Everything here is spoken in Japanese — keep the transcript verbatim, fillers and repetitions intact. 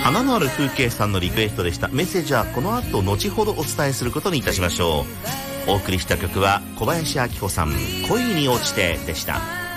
花のある風景さんのリクエストでした。メッセージはこの後後ほどお伝えすることにいたしましょう。お送りした曲は小林明子さん、恋に落ちてでした。